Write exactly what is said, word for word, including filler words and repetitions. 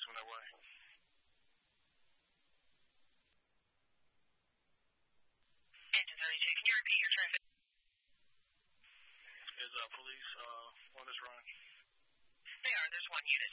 from that way. Engine thirty-two, can you repeat your traffic? Is uh, police uh, on this run? They are. There's one unit